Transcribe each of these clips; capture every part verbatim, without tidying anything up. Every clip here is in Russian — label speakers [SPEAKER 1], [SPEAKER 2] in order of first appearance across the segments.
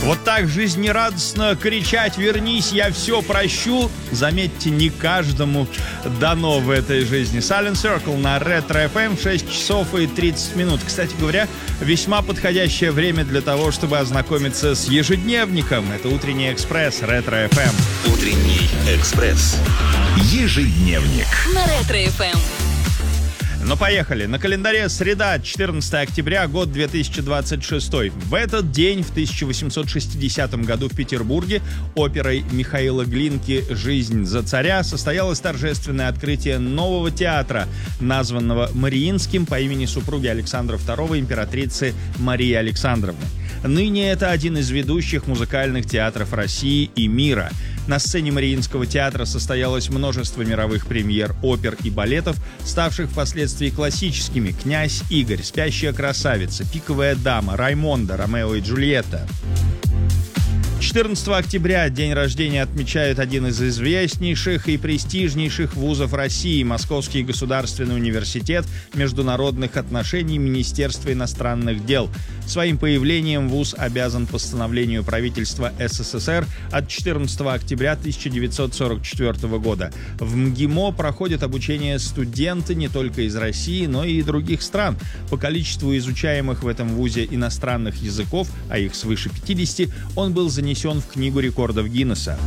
[SPEAKER 1] Вот так жизнерадостно кричать «Вернись, я все прощу». Заметьте, не каждому дано в этой жизни. Silent Circle на Ретро эф эм, шесть часов и тридцать минут. Кстати говоря, весьма подходящее время для того, чтобы ознакомиться с ежедневником. Это «Утренний экспресс» Ретро эф эм.
[SPEAKER 2] «Утренний экспресс». Ежедневник.
[SPEAKER 3] На Ретро эф эм.
[SPEAKER 1] Ну, поехали. На календаре среда, четырнадцатое октября, год две тысячи двадцать шестой. В этот день, в тысяча восемьсот шестидесятом году в Петербурге, оперой Михаила Глинки «Жизнь за царя» состоялось торжественное открытие нового театра, названного Мариинским по имени супруги Александра второго, императрицы Марии Александровны. Ныне это один из ведущих музыкальных театров России и мира. На сцене Мариинского театра состоялось множество мировых премьер опер и балетов, ставших впоследствии классическими: «Князь Игорь», «Спящая красавица», «Пиковая дама», «Раймонда», «Ромео и Джульетта». четырнадцатого октября день рождения отмечает один из известнейших и престижнейших вузов России — Московский государственный университет международных отношений Министерства иностранных дел. Своим появлением вуз обязан постановлению правительства эс эс эс эр от четырнадцатого октября тысяча девятьсот сорок четвёртого года. В МГИМО проходят обучение студенты не только из России, но и других стран. По количеству изучаемых в этом вузе иностранных языков, а их свыше пятидесяти, он был занесен в Книгу рекордов Гиннесса.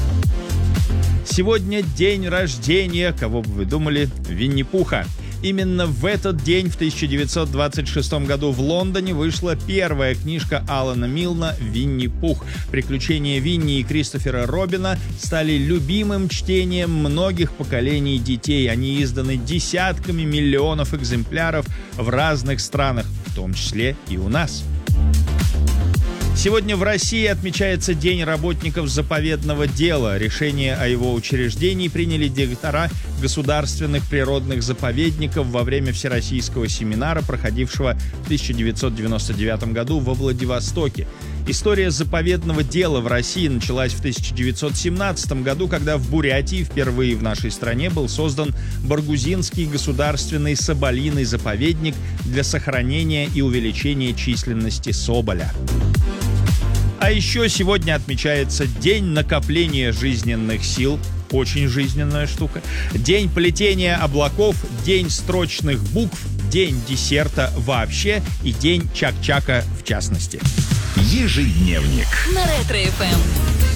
[SPEAKER 1] Сегодня день рождения, кого бы вы думали, Винни-Пуха. Именно в этот день, в тысяча девятьсот двадцать шестом году, в Лондоне вышла первая книжка Алана Милна «Винни-Пух». Приключения Винни и Кристофера Робина стали любимым чтением многих поколений детей. Они изданы десятками миллионов экземпляров в разных странах, в том числе и у нас. Сегодня в России отмечается День работников заповедного дела. Решение о его учреждении приняли директора государственных природных заповедников во время Всероссийского семинара, проходившего в тысяча девятьсот девяносто девятом году во Владивостоке. История заповедного дела в России началась в тысяча девятьсот семнадцатом году, когда в Бурятии впервые в нашей стране был создан Баргузинский государственный соболиный заповедник для сохранения и увеличения численности соболя. А еще сегодня отмечается День накопления жизненных сил. Очень жизненная штука. День плетения облаков, День строчных букв, День десерта вообще и День чак-чака в частности.
[SPEAKER 2] Ежедневник.
[SPEAKER 3] На Ретро эф эм.